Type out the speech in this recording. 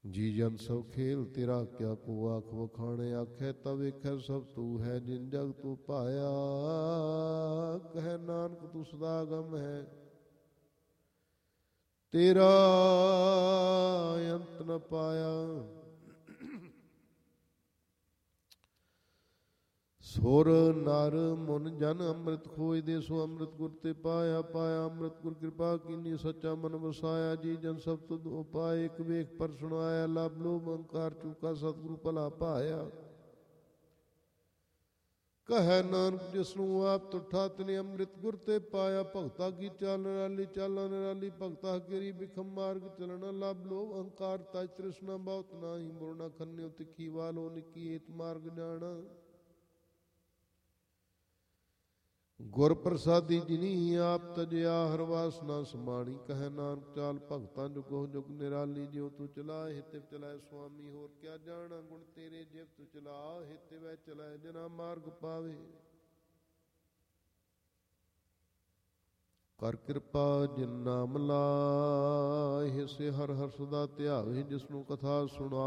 ਜੀ ਜਨ ਸਭ ਖੇਲ ਤੇਰਾ ਕਿਆ ਕੋ ਆਖ ਵਖਾਣੇ, ਆਖੇ ਤਾਂ ਵੇਖੈ ਸਭ ਤੂੰ ਹੈ ਜਿਨ ਜਗ ਤੂੰ ਪਾਇਆ। ਕਹਿ ਨਾਨਕ ਤੂੰ ਸਦਾ ਗਮ ਹੈ, ਤੇਰਾ ਅੰਤ ਨ ਪਾਇਆ। ਸੁਰ ਨਰ ਮੁਨ ਜਨ ਅੰਮ੍ਰਿਤ ਖੋਜਦੇ, ਸੋ ਅੰਮ੍ਰਿਤ ਗੁਰ ਤੇ ਪਾਇਆ। ਪਾਇਆ ਅੰਮ੍ਰਿਤ ਗੁਰ ਕਿਰਪਾ ਕੀਨੀ, ਸੱਚਾ ਮਨ ਵਸਾਇਆ। ਜੀ ਜਨ ਸਭ ਤੁਧ ਉਪਾਏ, ਇੱਕ ਵੇਖ ਪਰ ਸੁਣਾਇਆ। ਲਬ ਲੋਭ ਅਹੰਕਾਰ ਚੂਕਾ, ਸਤਿਗੁਰੂ ਭਲਾ ਪਾਇਆ। ਕਹੈ ਨਾਨਕ ਜਿਸਨੂੰ ਆਪ ਤੁਠਾ, ਤਿਨੇ ਅੰਮ੍ਰਿਤ ਗੁਰ ਤੇ ਪਾਇਆ। ਭਗਤਾ ਕੀ ਚਾਲ ਨਿਰਾਲੀ, ਚਾਲਾਂ ਨਿਰਾਲੀ ਭਗਤਾ ਹਕੇਰੀ। ਬਿਖਮ ਮਾਰਗ ਚਲਣਾ, ਲਬ ਲੋਭ ਅਹੰਕਾਰ ਤਜ ਤ੍ਰਿਸ਼ਨਾ। ਬਹੁਤ ਨਾਹੀ ਮੁਰਨਾ, ਖੰਨਿਓ ਤਿੱਖੀ ਵਾਲੋ ਨਿੱਕੀ। ਏਤ ਮਾਰਗ ਜਾਣਾ, ਗੁਰ ਪ੍ਰਸਾਦੀ ਜਿਨੀ ਆਪ ਤਜਿਆ। ਹਰ ਵਾਸਨਾ ਸਮਾਣੀ, ਕਹੈ ਨਾਨਕ ਚਾਲ ਭਗਤਾਂ ਜੁਗੋ ਜੁਗ ਨਿਰਾਲੀ। ਜਿਉ ਤੂੰ ਚਲਾਏ ਹਿਤੇ ਚਲਾਏ ਸੁਆਮੀ, ਹੋਰ ਕਿਆ ਜਾਣਾ ਗੁਣ ਤੇਰੇ। ਜਿਵ ਤੂੰ ਚਲਾ ਹਿਤੇ ਵੈ ਚਲਾਏ, ਜਿਨਾ ਮਾਰਗ ਪਾਵੇ। ਕਰ ਕਿਰਪਾ ਜਿਨ ਨਾਮ ਲਾਏ, ਸੇ ਹਰ ਹਰ ਸਦਾ ਧਿਆਵੇ। ਜਿਸਨੂੰ ਕਥਾ ਸੁਣਾ